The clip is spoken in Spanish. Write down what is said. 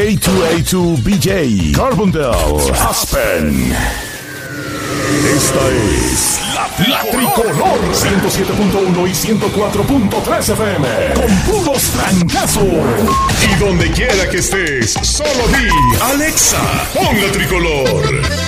A2A2BJ, Carbondale, Aspen. Esta es la Tricolor 107.1 y 104.3 FM. Con puros trancazos. Y donde quiera que estés, solo di Alexa, pon la Tricolor.